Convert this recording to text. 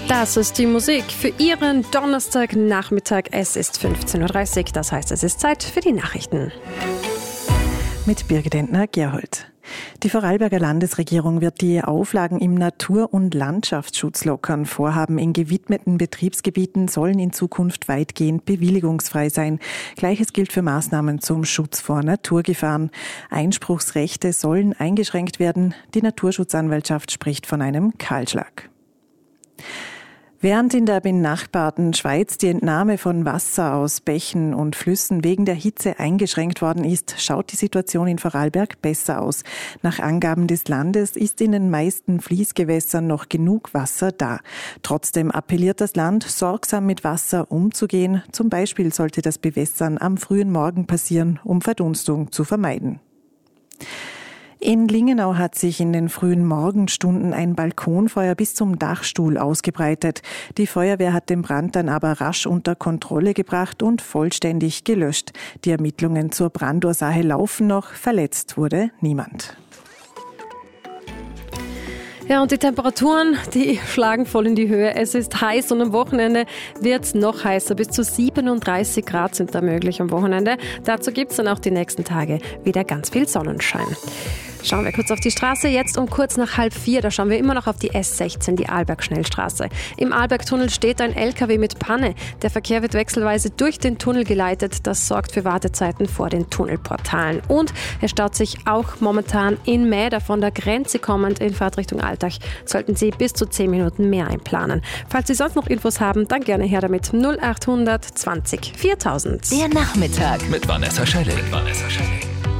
Das ist die Musik für Ihren Donnerstagnachmittag. Es ist 15.30 Uhr, das heißt, es ist Zeit für die Nachrichten. Mit Birgit Entner-Gerhold. Die Vorarlberger Landesregierung wird die Auflagen im Natur- und Landschaftsschutz lockern. Vorhaben in gewidmeten Betriebsgebieten sollen in Zukunft weitgehend bewilligungsfrei sein. Gleiches gilt für Maßnahmen zum Schutz vor Naturgefahren. Einspruchsrechte sollen eingeschränkt werden. Die Naturschutzanwaltschaft spricht von einem Kahlschlag. Während in der benachbarten Schweiz die Entnahme von Wasser aus Bächen und Flüssen wegen der Hitze eingeschränkt worden ist, schaut die Situation in Vorarlberg besser aus. Nach Angaben des Landes ist in den meisten Fließgewässern noch genug Wasser da. Trotzdem appelliert das Land, sorgsam mit Wasser umzugehen. Zum Beispiel sollte das Bewässern am frühen Morgen passieren, um Verdunstung zu vermeiden. In Lingenau hat sich in den frühen Morgenstunden ein Balkonfeuer bis zum Dachstuhl ausgebreitet. Die Feuerwehr hat den Brand dann aber rasch unter Kontrolle gebracht und vollständig gelöscht. Die Ermittlungen zur Brandursache laufen noch. Verletzt wurde niemand. Ja, und die Temperaturen, die schlagen voll in die Höhe. Es ist heiß und am Wochenende wird es noch heißer. Bis zu 37 Grad sind da möglich am Wochenende. Dazu gibt es dann auch die nächsten Tage wieder ganz viel Sonnenschein. Schauen wir kurz auf die Straße. Jetzt um kurz nach 3:30, da schauen wir immer noch auf die S16, die Arlberg-Schnellstraße. Im Arlbergtunnel steht ein LKW mit Panne. Der Verkehr wird wechselweise durch den Tunnel geleitet. Das sorgt für Wartezeiten vor den Tunnelportalen. Und es staut sich auch momentan in Mäder von der Grenze kommend in Fahrtrichtung Altach. Sollten Sie bis zu 10 Minuten mehr einplanen. Falls Sie sonst noch Infos haben, dann gerne her damit 0800 20 4000. Der Nachmittag mit Vanessa Schelling.